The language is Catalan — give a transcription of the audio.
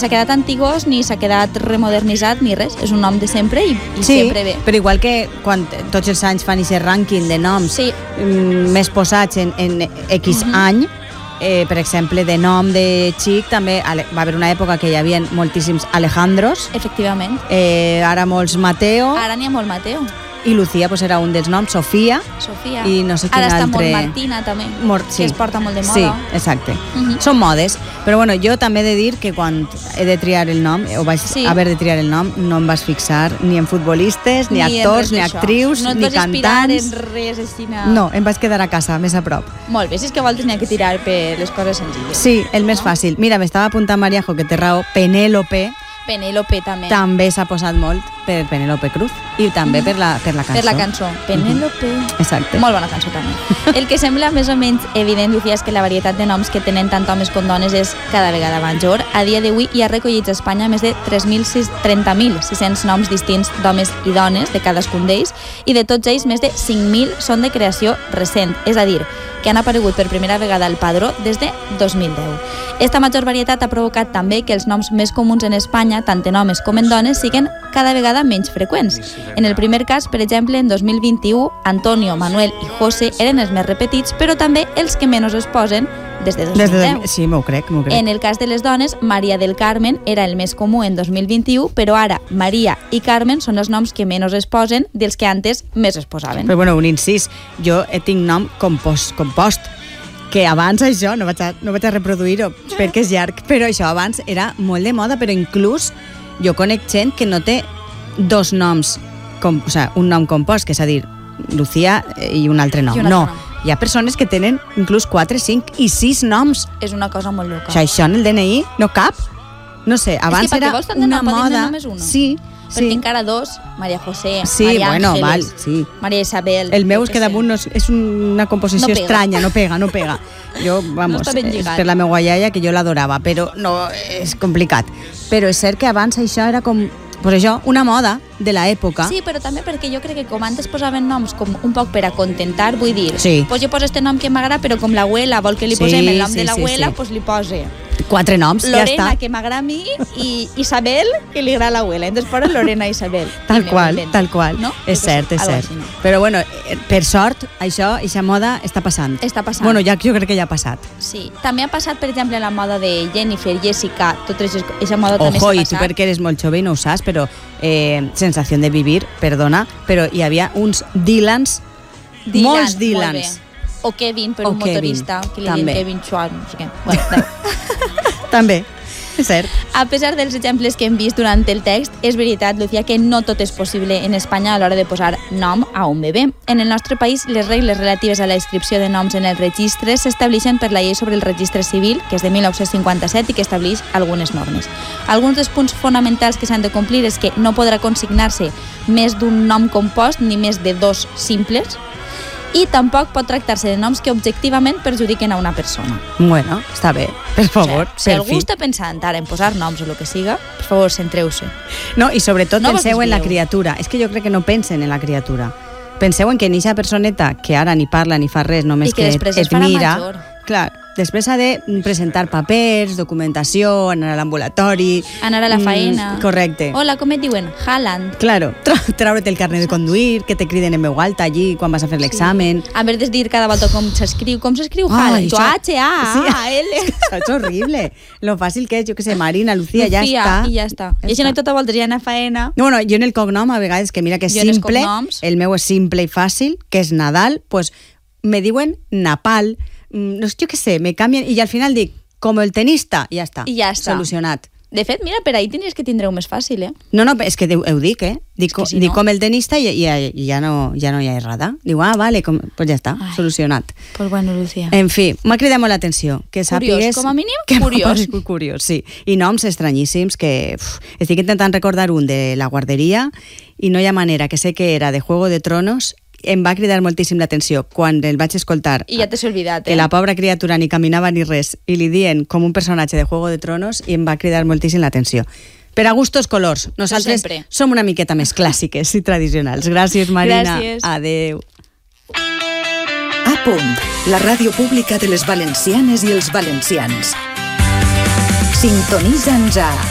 s'ha quedat antigós, ni s'ha quedat remodernitzat, ni res. És un nom de sempre i sempre bé. Però igual que quan tots els anys fan aquest rànquing de noms més posats en X any, per exemple, de nom de xic, també va haver una època que hi havia moltíssims Alejandros. Efectivament. Ara molts Mateo. Ara n'hi ha molt Mateo. I Lucía pues, era un dels noms, Sofia. I no sé quin ara altre. Ara està molt Martina, també, que es porta molt de moda. Sí, exacte. Són modes. Però bueno, jo també he de dir que quan he de triar el nom, o vaig haver de triar el nom, no em vaig fixar ni en futbolistes, ni actors, ni actrius, ni cantants. No et vas inspirar en res així. No, em vaig quedar a casa, més a prop. Molt bé, si és que a voltes n'hi ha que tirar per les coses senzilles. Sí, el més fàcil. Mira, m'estava apuntant Mariajo, que té raó, Penélope. Penélope també. També s'ha posat molt per Penélope Cruz i també per la cançó. Per la cançó. Penélope. Exacte. Molt bona cançó també. El que sembla més o menys evident, Lucía, és que la varietat de noms que tenen tant homes com dones és cada vegada major. A dia d'avui hi ha recollits a Espanya més de 30.600 noms distints d'homes i dones de cadascun d'ells i de tots ells més de 5.000 són de creació recent, és a dir, que han aparegut per primera vegada al padró des de 2010. Esta major varietat ha provocat també que els noms més comuns en Espanya, tant en homes com en dones, siguin cada vegada menys freqüents. En el primer cas, per exemple, en 2021, Antonio, Manuel i José eren els més repetits, però també els que menys es posen des de 2010. Sí, m'ho crec. En el cas de les dones, Maria del Carmen era el més comú en 2021, però ara Maria i Carmen són els noms que menys es posen dels que antes més es posaven. Però bueno, un incís, jo tinc nom compost, que abans això, no vaig a reproduir-ho perquè és llarg, però això abans era molt de moda, però inclús jo conec gent que no té dos noms, o sigui, un nom compost, que és a dir, Lucía i un altre nom. No, hi ha persones que tenen inclús 4, 5 i 6 noms. És una cosa molt loca. O sigui, això en el DNI no cap. No sé, abans era una moda. Sí. Perquè encara dos, Maria José, sí, Maria bueno, Ángeles, sí. Maria Isabel... El meu és que damunt és una composició estranya, no pega. Jo, vamos, no és per la meva iaia, que jo l'adorava, però no, és complicat. Però és cert que abans això era com... Pues això, una moda de l'època. Sí, però també perquè jo crec que com antes posaven noms com un poc per a contentar, vull dir, pues jo poso este nom que m'agrada, però com l'abuela vol que li posem el nom de l'abuela, pues li pose 4 noms, Lorena, ja està. Lorena, que m'agrada a mi, i Isabel, que li agrada a l'abuela. Entonces posa Lorena i Isabel. Tal qual. No? És cert. Però bueno, per sort, aquesta moda està passant. Bueno, ja jo crec que ja ha passat. Sí. També ha passat, per exemple, la moda de Jennifer, Jessica, tota aquesta moda també s'ha passat. I tu perquè eres molt jove i no ho saps, però Sensació de Vivir, perdona, però hi havia uns Dylans, molts Dylans. O Kevin, per un motorista, que li diuen Kevin Schwartz, no sé què. Bueno, també, és cert. A pesar dels exemples que hem vist durant el text, és veritat, Lucía, que no tot és possible en Espanya a l'hora de posar nom a un bebè. En el nostre país, les regles relatives a la inscripció de noms en els registres s'estableixen per la llei sobre el registre civil, que és de 1957 i que estableix algunes normes. Alguns dels punts fonamentals que s'han de complir és que no podrà consignar-se més d'un nom compost ni més de 2 simples, i tampoc pot tractar-se de noms que objectivament perjudiquen a una persona. Bueno, està bé, per favor. Si algú està pensant ara en posar noms o el que siga, per favor, centreu-se. No, i sobretot penseu en la criatura. És que jo crec que no pensen en la criatura. Penseu en que en eixa personeta que ara ni parla ni fa res, només que et mira... Clar, després ha de presentar papers, documentació, anar a l'ambulatori... Anar a la faena. Correcte. Hola, com et diuen? Haaland. Claro, traure't el carnet de conduir, que te criden en veu alta allí quan vas a fer l'examen. A veure de dir cada volta com s'escriu Haaland. Tu H-A-L. Això és horrible. Lo fàcil que és, jo que sé, Marina, Lucía, ja està. I ja està. I això no tota volta ja anar a faena. Bueno, jo en el cognom, a vegades, que mira que és simple, el meu és simple i fàcil, que és Nadal, pues me diuen Napal, no sé, jo què sé, me canvien i al final dic, com el tenista, i ja està. I ja està. Solucionat. De fet, mira, per ahí tenies que tindreu més fàcil, No, és que ho dic, Dic com el tenista i ja no hi ha errada. Diu, vale, pues ja està, solucionat. Pues bueno, Lucía. En fi, m'ha cridat molt l'atenció. Curiós, com a mínim, curiós, sí. I noms estranyíssims que estic intentant recordar un de la guarderia i no hi ha manera, que sé que era de Juego de Tronos. Em va cridar moltíssim l'atenció quan el vaig escoltar. I ja t'has oblidat, que la pobra criatura ni caminava ni res i li dien com un personatge de Juego de Tronos i em va cridar moltíssim l'atenció. Per a gustos colors. Nosaltres som una miqueta més clàssiques i tradicionals. Gràcies, Marina. Gràcies. Adéu. A punt, la ràdio pública de les valencianes i els valencians. Sintonitza'ns a